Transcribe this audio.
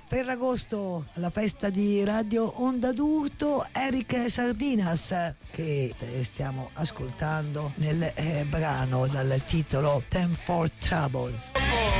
Ferragosto alla festa di Radio Onda d'Urto, Eric Sardinas, che stiamo ascoltando nel brano dal titolo Ten for Troubles.